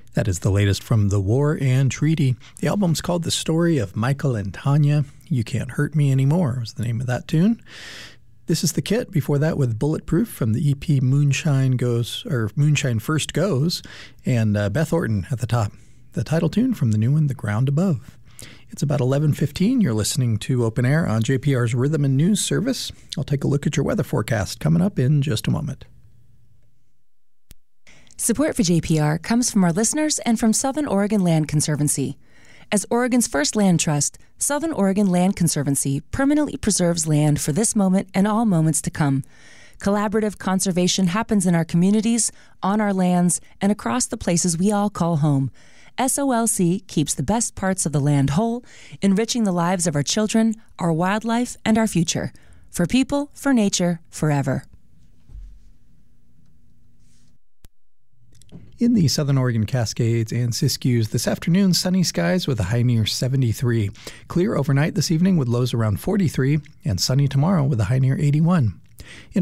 That is the latest from The War and Treaty. The album's called The Story of Michael and Tanya. You Can't Hurt Me Anymore was the name of that tune. This is The Kit. Before that with Bulletproof from the EP Moonshine First Goes, and Beth Orton at the top. The title tune from the new one, The Ground Above. It's about 11:15. You're listening to Open Air on JPR's Rhythm and News Service. I'll take a look at your weather forecast coming up in just a moment. Support for JPR comes from our listeners and from Southern Oregon Land Conservancy. As Oregon's first land trust, Southern Oregon Land Conservancy permanently preserves land for this moment and all moments to come. Collaborative conservation happens in our communities, on our lands, and across the places we all call home. SOLC keeps the best parts of the land whole, enriching the lives of our children, our wildlife, and our future. For people, for nature, forever. In the Southern Oregon Cascades and Siskiyous this afternoon, sunny skies with a high near 73. Clear overnight this evening with lows around 43, and sunny tomorrow with a high near 81. In